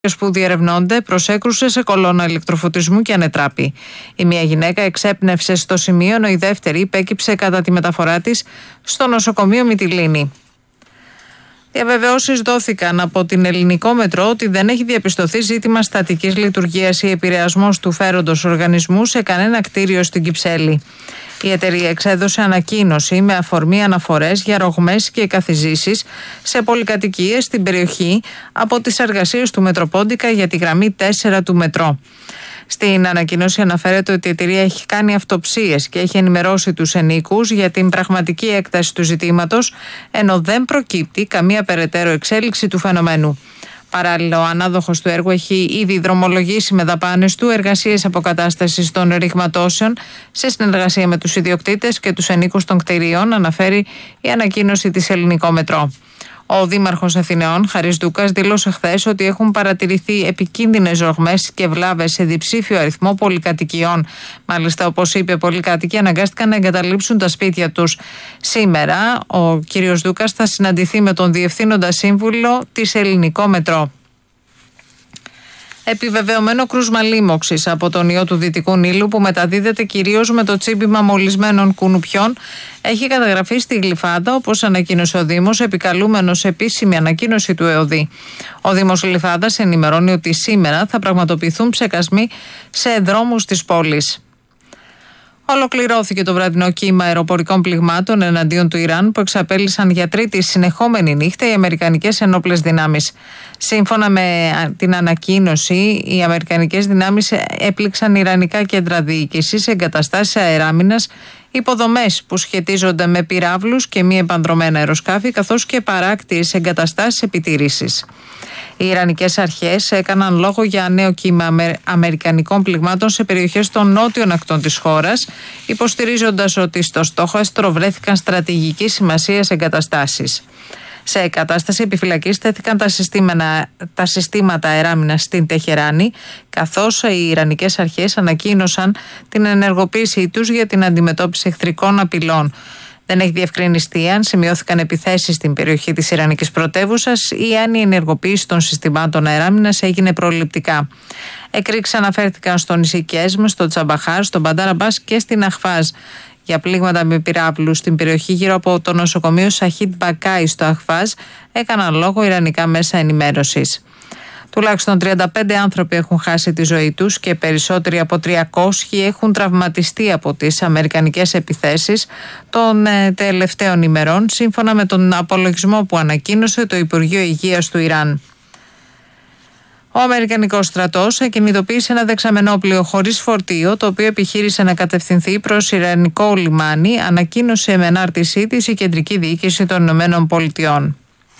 που διερευνώνται προσέκρουσε σε κολόνα ηλεκτροφωτισμού και ανετράπη. Η μία γυναίκα εξέπνευσε στο σημείο, ενώ η δεύτερη υπέκυψε κατά τη μεταφορά της στο νοσοκομείο Μυτιλήνη. Διαβεβαιώσεις δόθηκαν από την Ελληνικό Μετρό ότι δεν έχει διαπιστωθεί ζήτημα στατικής λειτουργίας ή επηρεασμός του φέροντος οργανισμού σε κανένα κτίριο στην Κυψέλη. Η εταιρεία εξέδωσε ανακοίνωση με αφορμή αναφορές για ρογμές και καθιζήσεις σε πολυκατοικίες στην περιοχή από τις εργασίες του Μετροπόντικα για τη γραμμή 4 του Μετρό. Στην ανακοίνωση αναφέρεται ότι η εταιρεία έχει κάνει αυτοψίες και έχει ενημερώσει τους ενοίκους για την πραγματική έκταση του ζητήματος, ενώ δεν προκύπτει καμία περαιτέρω εξέλιξη του φαινομένου. Παράλληλα, ο ανάδοχος του έργου έχει ήδη δρομολογήσει με δαπάνες του εργασίες αποκατάστασης των ρηγματώσεων σε συνεργασία με τους ιδιοκτήτες και τους ενοίκους των κτηρίων, αναφέρει η ανακοίνωση της Ελληνικό Μετρό. Ο Δήμαρχος Αθηναίων, Χαρίς Δούκας, δήλωσε χθες ότι έχουν παρατηρηθεί επικίνδυνες ρογμές και βλάβες σε διψήφιο αριθμό πολυκατοικιών. Μάλιστα, όπως είπε, πολλοί κάτοικοι αναγκάστηκαν να εγκαταλείψουν τα σπίτια τους. Σήμερα, ο κύριος Δούκας θα συναντηθεί με τον Διευθύνοντα Σύμβουλο της Ελληνικό Μετρό. Επιβεβαιωμένο κρούσμα λίμωξης από τον ιό του Δυτικού Νείλου, που μεταδίδεται κυρίως με το τσίμπημα μολυσμένων κουνουπιών, έχει καταγραφεί στη Γλυφάδα, όπως ανακοίνωσε ο Δήμος, επικαλούμενος επίσημη ανακοίνωση του ΕΟΔΗ. Ο Δήμος Γλυφάδας ενημερώνει ότι σήμερα θα πραγματοποιηθούν ψεκασμοί σε δρόμους της πόλης. Ολοκληρώθηκε το βραδινό κύμα αεροπορικών πληγμάτων εναντίον του Ιράν που εξαπέλυσαν για τρίτη συνεχόμενη νύχτα οι αμερικανικές ενόπλες δυνάμεις. Σύμφωνα με την ανακοίνωση, οι αμερικανικές δυνάμεις έπληξαν ιρανικά κέντρα διοίκησης, εγκαταστάσεις αεράμινας, υποδομές που σχετίζονται με πυράβλους και μη επανδρομένα αεροσκάφη, καθώς και παράκτιες εγκαταστάσεις επιτήρησης. Οι Ιρανικές αρχές έκαναν λόγο για νέο κύμα αμερικανικών πληγμάτων σε περιοχές των νότιων ακτών της χώρας, υποστηρίζοντας ότι στο στόχαστρο βρέθηκαν στρατηγικής σημασίας εγκαταστάσεις. Σε κατάσταση επιφυλακής τέθηκαν τα συστήματα αεράμινας στην Τεχεράνη, καθώς οι Ιρανικές αρχές ανακοίνωσαν την ενεργοποίησή τους για την αντιμετώπιση εχθρικών απειλών. Δεν έχει διευκρινιστεί αν σημειώθηκαν επιθέσεις στην περιοχή της Ιρανικής πρωτεύουσας ή αν η ενεργοποίηση των συστημάτων αεράμινας έγινε προληπτικά. Εκρήξεις αναφέρθηκαν στο νησί Κέσμ, στο Τσαμπαχάρ, στον Μπαντάρ Αμπάς και στην Αχφάζ. Για πλήγματα με πυράβλους στην περιοχή γύρω από το νοσοκομείο Σαχίτ Μπακάι στο Αχφάζ έκαναν λόγο ιρανικά μέσα ενημέρωσης. Τουλάχιστον 35 άνθρωποι έχουν χάσει τη ζωή τους και περισσότεροι από 300 έχουν τραυματιστεί από τις αμερικανικές επιθέσεις των τελευταίων ημερών, σύμφωνα με τον απολογισμό που ανακοίνωσε το Υπουργείο Υγείας του Ιράν. Ο Αμερικανικός στρατός κινητοποίησε ένα δεξαμενόπλοιο χωρίς φορτίο, το οποίο επιχείρησε να κατευθυνθεί προς Ιρανικό λιμάνι, ανακοίνωσε με ανάρτησή της η Κεντρική Διοίκηση των Ηνωμένων Πολιτειών.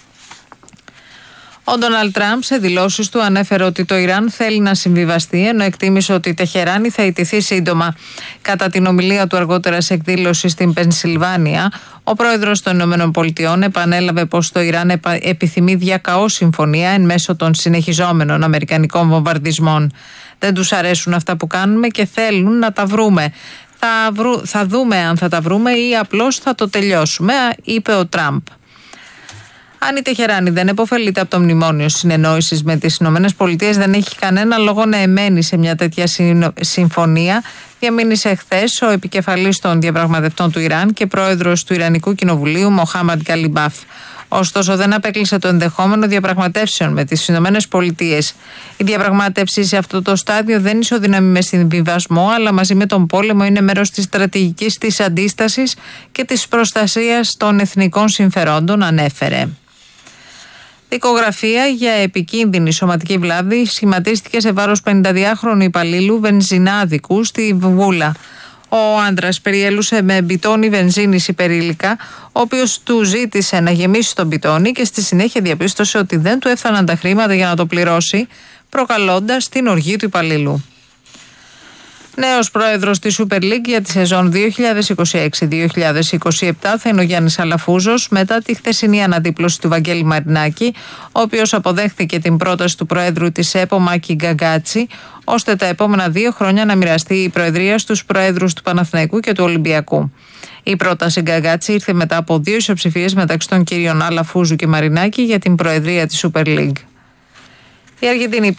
Ο Ντόναλντ Τραμπ σε δηλώσεις του ανέφερε ότι το Ιράν θέλει να συμβιβαστεί, ενώ εκτίμησε ότι η Τεχεράνη θα ιτηθεί σύντομα. Κατά την ομιλία του αργότερα σε εκδήλωση στην Πενσιλβάνια, ο πρόεδρος των ΗΠΑ επανέλαβε πως το Ιράν επιθυμεί διακαώ συμφωνία εν μέσω των συνεχιζόμενων αμερικανικών βομβαρδισμών. Δεν τους αρέσουν αυτά που κάνουμε και θέλουν να τα βρούμε. Θα δούμε αν θα τα βρούμε ή απλώς θα το τελειώσουμε, είπε ο Τραμπ. Αν η Τεχεράνη δεν επωφελείται από το μνημόνιο συνεννόησης με τις ΗΠΑ, δεν έχει κανένα λόγο να εμένει σε μια τέτοια συμφωνία, διαμήνυσε χθες ο επικεφαλής των διαπραγματευτών του Ιράν και πρόεδρος του Ιρανικού Κοινοβουλίου, Μοχάμαντ Γκαλιμπάφ. Ωστόσο, δεν απέκλεισε το ενδεχόμενο διαπραγματεύσεων με τις ΗΠΑ. Η διαπραγμάτευση σε αυτό το στάδιο δεν ισοδυναμεί με συμβιβασμό, αλλά μαζί με τον πόλεμο είναι μέρος της στρατηγικής της αντίστασης και της προστασίας των εθνικών συμφερόντων, ανέφερε. Δικογραφία για επικίνδυνη σωματική βλάβη σχηματίστηκε σε βάρος 52χρονου υπαλλήλου βενζινάδικου στη Βούλα. Ο άντρας περιέλουσε με μπιτόνι βενζίνης υπερήλικα, ο οποίος του ζήτησε να γεμίσει τον μπιτόνι και στη συνέχεια διαπίστωσε ότι δεν του έφταναν τα χρήματα για να το πληρώσει, προκαλώντας την οργή του υπαλλήλου. Νέος πρόεδρος της Super League για τη σεζόν 2026-2027 θα είναι ο Γιάννης Αλαφούζος, μετά τη χθεσινή αναδίπλωση του Βαγγέλη Μαρινάκη, ο οποίος αποδέχθηκε την πρόταση του πρόεδρου της ΕΠΟ Μάκη Γκαγκάτσι, ώστε τα επόμενα 2 χρόνια να μοιραστεί η προεδρία στους πρόεδρους του Παναθηναϊκού και του Ολυμπιακού. Η πρόταση Γκαγκάτσι ήρθε μετά από 2 ισοψηφίες μεταξύ των κυρίων Αλαφούζου και Μαρινάκη για την προεδρία της Super League. Η Αργεντινή